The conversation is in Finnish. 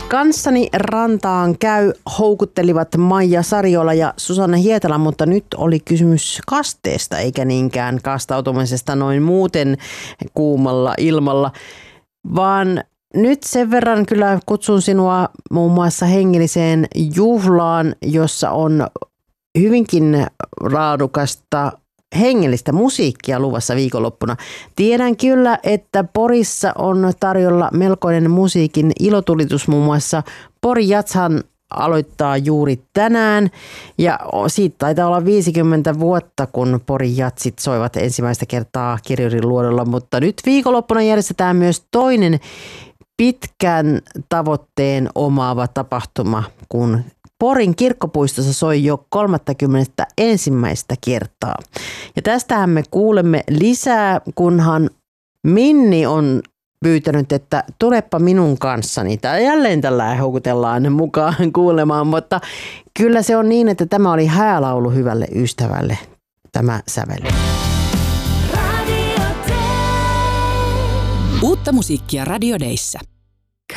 Kanssani rantaan käy houkuttelivat Maija Sariola ja Susanna Hietala, mutta nyt oli kysymys kasteesta eikä niinkään kastautumisesta noin muuten kuumalla ilmalla, vaan nyt sen verran kyllä kutsun sinua muun muassa hengelliseen juhlaan, jossa on hyvinkin laadukasta hengellistä musiikkia luvassa viikonloppuna. Tiedän kyllä, että Porissa on tarjolla melkoinen musiikin ilotulitus, muun muassa Pori Jatshan aloittaa juuri tänään ja siitä taitaa olla 50 vuotta, kun Pori Jatsit soivat ensimmäistä kertaa Kirjurin luodolla, mutta nyt viikonloppuna järjestetään myös toinen pitkän tavoitteen omaava tapahtuma, kun Porin kirkkopuistossa soi jo 31. kertaa. Ja tästähän me kuulemme lisää, kunhan Minni on pyytänyt, että tulepa minun kanssani. Tai jälleen tällä houkutellaan mukaan kuulemaan, mutta kyllä se on niin, että tämä oli häälaulu hyvälle ystävälle, tämä sävel. Uutta musiikkia Radio Dayssä.